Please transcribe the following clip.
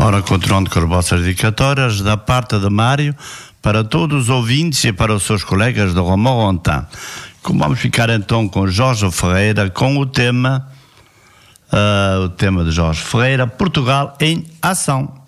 Ora, continuando com as vossas dedicatórias, da parte de Mário, para todos os ouvintes e para os seus colegas do Romorontan. Vamos ficar então com Jorge Ferreira, com o tema de Jorge Ferreira, Portugal em Ação.